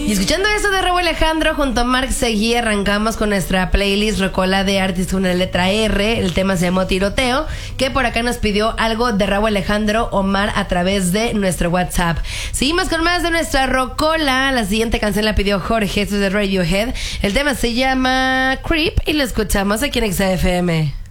Y escuchando eso de Rauw Alejandro junto a Marc Seguí, arrancamos con nuestra playlist Rocola de artistas con la letra R. El tema se llamó Tiroteo, que por acá nos pidió algo de Rauw Alejandro Omar a través de nuestro WhatsApp. Seguimos con más de nuestra Rocola. La siguiente canción la pidió Jorge, esto es de Radiohead. El tema se llama Creep y lo escuchamos aquí en XFM.